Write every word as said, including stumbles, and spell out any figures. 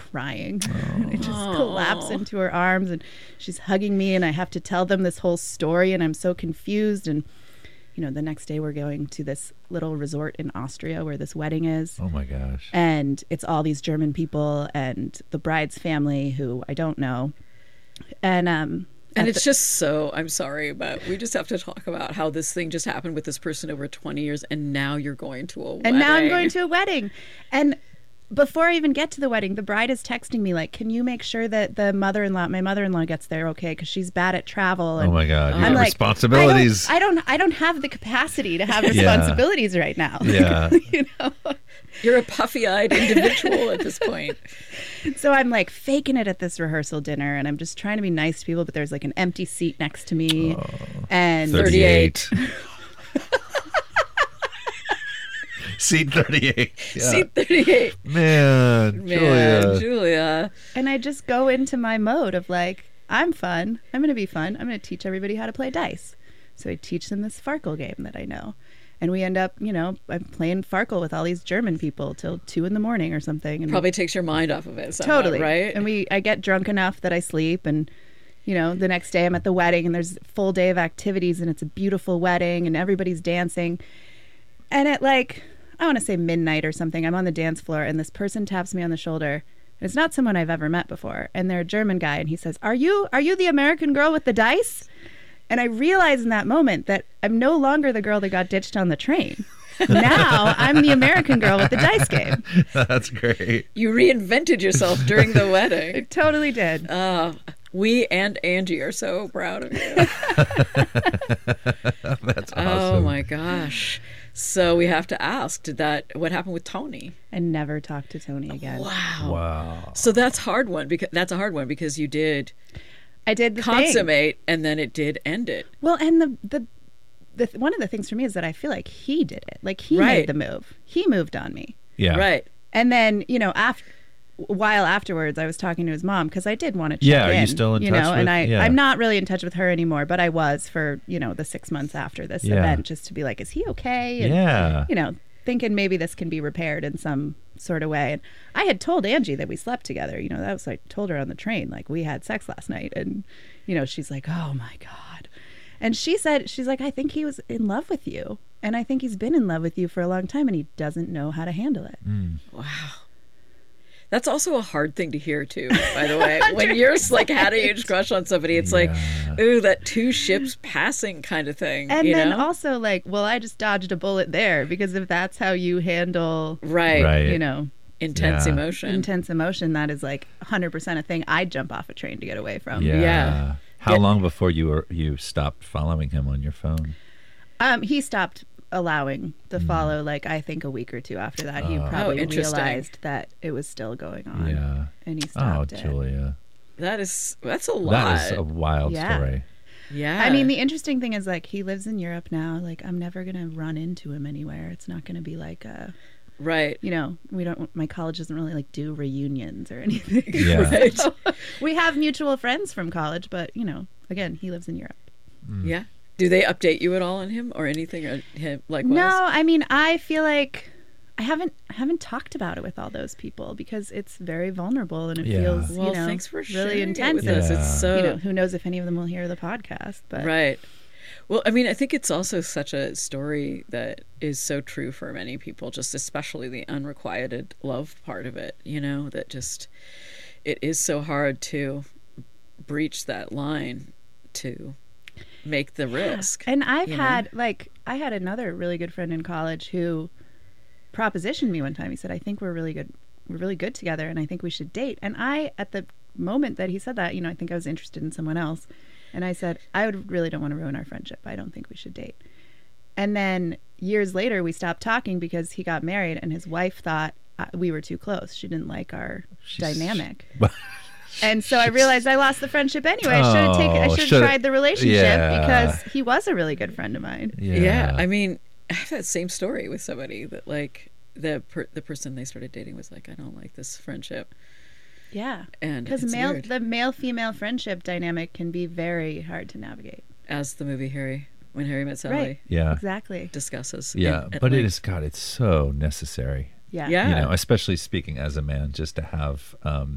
crying. And I just collapse into her arms, and she's hugging me, and I have to tell them this whole story, and I'm so confused. And you know, the next day we're going to this little resort in Austria where this wedding is. Oh my gosh. And it's all these German people and the bride's family who I don't know. And um and it's the, just so, I'm sorry, but we just have to talk about how this thing just happened with this person over twenty years, and now you're going to a wedding. And now I'm going to a wedding. And before I even get to the wedding, the bride is texting me like, can you make sure that the mother-in-law, my mother-in-law gets there okay, because she's bad at travel. And oh my God, you I'm have like, responsibilities. I don't, I don't I don't have the capacity to have responsibilities yeah. right now. Yeah. You know? You're a puffy-eyed individual at this point. So I'm like faking it at this rehearsal dinner, and I'm just trying to be nice to people, but there's like an empty seat next to me. Oh, and thirty-eight. Seat thirty-eight. Yeah. Seat thirty-eight. Man, Man, Julia. Julia. And I just go into my mode of like, I'm fun. I'm going to be fun. I'm going to teach everybody how to play dice. So I teach them this Farkle game that I know. And we end up, you know, I'm playing Farkle with all these German people till two in the morning or something. And probably takes your mind off of it somewhat, totally. Right? And we, I get drunk enough that I sleep, and you know, the next day I'm at the wedding, and there's a full day of activities, and it's a beautiful wedding, and everybody's dancing. And at like, I want to say midnight or something, I'm on the dance floor, and this person taps me on the shoulder. And it's not someone I've ever met before. And they're a German guy, and he says, are you, are you the American girl with the dice? And I realize in that moment that I'm no longer the girl that got ditched on the train. Now I'm the American girl with the dice game. That's great. You reinvented yourself during the I wedding. totally did. Uh, we and Angie are so proud of you. That's awesome. Oh my gosh. So we have to ask, did that, what happened with Tony? I never talked to Tony again. Wow. Wow. So that's hard one because that's a hard one because you did I did the consummate thing. and then it did end it. Well, and the the the one of the things for me is that I feel like he did it. Like he Right. made the move. He moved on me. Yeah. Right. And then, you know, after a while afterwards, I was talking to his mom because I did want to check Yeah, are in. you still in you touch know, with- and I, yeah. I'm not really in touch with her anymore, but I was for, you know, the six months after this Yeah. event, just to be like, is he okay? And, Yeah. you know, thinking maybe this can be repaired in some sort of way. And I had told Angie that we slept together. You know, that was, I told her on the train, like, we had sex last night. And, you know, she's like, oh my God. And she said, she's like, I think he was in love with you. And I think he's been in love with you for a long time, and he doesn't know how to handle it. Mm. Wow. That's also a hard thing to hear too, by the way. When you're like had a huge crush on somebody, it's Yeah. like, ooh, that two ships passing kind of thing. And you then know? also like, well, I just dodged a bullet there, because if that's how you handle, right, Right. you know, intense Yeah. emotion. intense emotion, that is like one hundred percent a thing I'd jump off a train to get away from. Yeah. Yeah. How Yeah. long before you were you stopped following him on your phone? Um, he stopped allowing the follow, like I think a week or two after that. He Oh. probably Oh, interesting. realized that it was still going on. Yeah. And he Oh, stopped it. Julia. That is that's a lot. That is a wild Yeah. story. yeah. I mean, the interesting thing is like he lives in Europe now. Like I'm never gonna run into him anywhere. It's not gonna be like a, right. you know, we don't. My college doesn't really like do reunions or anything. Yeah. Right. So, we have mutual friends from college, but you know, again, he lives in Europe. Yeah. Do they update you at all on him or anything or him likewise? No, I mean, I feel like I haven't I haven't talked about it with all those people because it's very vulnerable and it Yeah. feels Well, you know thanks for sharing really it intense. with and, us. Yeah. It's so You know, who knows if any of them will hear the podcast? But right. Well, I mean, I think it's also such a story that is so true for many people, just especially the unrequited love part of it, you know, that just, it is so hard to breach that line to make the risk. And I've you know? had like I had another really good friend in college who propositioned me one time. He said, "I think we're really good. We're really good together, and I think we should date." And I, at the moment that he said that, you know, I think I was interested in someone else, and I said, "I would really don't want to ruin our friendship. I don't think we should date." And then years later, we stopped talking because he got married, and his wife thought uh, we were too close. She didn't like our She's- dynamic. And so I realized I lost the friendship anyway. I should have taken. I Oh, should have shoulda- tried the relationship yeah. because he was a really good friend of mine. Yeah. Yeah. I mean, I have that same story with somebody that like the per- the person they started dating was like, I don't like this friendship. Yeah, And because it's male weird. the male female friendship dynamic can be very hard to navigate. As the movie Harry, When Harry Met Sally Right. Yeah. Exactly. discusses. Yeah. at- at But it length. is, God, it's so necessary. Yeah. Yeah. You know, especially speaking as a man, just to have um,